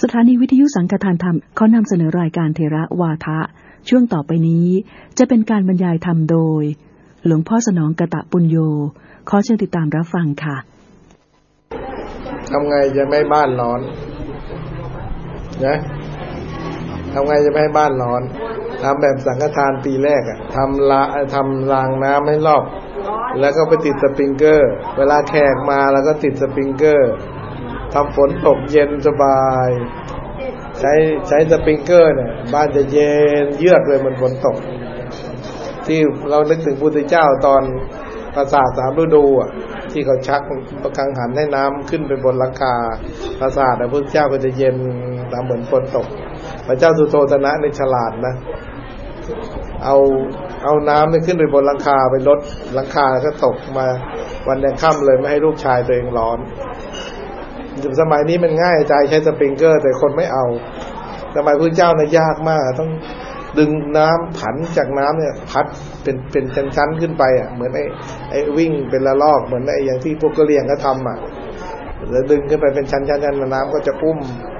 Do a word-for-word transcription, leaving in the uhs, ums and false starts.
ถานีวิทยุสังฆทานธรรมขอนำเสนอรายการเทระวาทะช่วงต่อไปนี้จะเป็นการบรรยายธรรมโดยหลวงพ่อสนองกตปุญโญขอเชิญติดตามรับฟังค่ะทำไงจะไม่บ้านร้อนนะทำไงจะไม่ให้บ้านร้อนทำแบบสังฆทานปีแรกอะทำละทำรางน้ำให้รอบแล้วก็ไปติดสปริงเกอร์เวลาแขกมาแล้วก็ติดสปริงเกอร์ทำฝนตกเย็นสบายใช้ใช้สปริงเกอร์เนี่ยบ้านจะเย็นเยือกเลยมันฝนตกที่เรานึกถึงพุทธเจ้าตอนปราสาทสามฤดูอ่ะที่เขาชักประกังหันให้น้ำขึ้นไปบนหลังคาปราสาทแต่พระเจ้าก็จะเย็นตามเหมือนฝนตกพระเจ้าสุโธทนะนี่ฉลาดนะเอาเอาน้ำนี่ขึ้นไปบนหลังคาไปลดหลังคาก็ตกมาวันแดงค่ำเลยไม่ให้ลูกชายตัวเองร้อนสมัยนี้มันง่ายใจใช้สปริงเกอร์แต่คนไม่เอาสมัยพระเจ้าเนี่ยยากมากต้องดึงน้ำผันจากน้ำเนี่ยพัดเป็นเป็นชั้นๆขึ้นไปอ่ะเหมือนไอ้ไอ้วิ่งเป็นละลอกเหมือนไอ้อย่างที่พวกกะเหรี่ยงก็ทำอ่ะแล้วดึงขึ้นไปเป็นชั้นๆๆน้ำก็จะอุ้ม